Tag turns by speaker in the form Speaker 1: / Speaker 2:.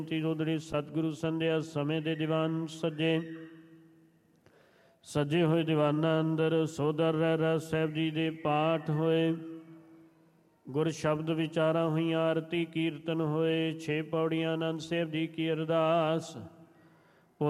Speaker 1: ਉਦੜੀ ਸਤਿਗੁਰੂ ਸੰਧਿਆ ਸਮੇਂ ਦੇ ਦੀਵਾਨ ਸੱਜੇ ਹੋਏ ਦੀਵਾਨਾਂ ਅੰਦਰ ਸੋਦਰ ਰਹਿਰਾਸ ਸਾਹਿਬ ਜੀ ਦੇ ਪਾਠ ਹੋਏ। ਗੁਰ ਸ਼ਬਦ ਵਿਚਾਰਾਂ ਹੋਈਆਂ, ਆਰਤੀ ਕੀਰਤਨ ਹੋਏ। 6 ਪੌੜੀਆਂ ਆਨੰਦ ਸਾਹਿਬ ਜੀ ਕੀ ਅਰਦਾਸ।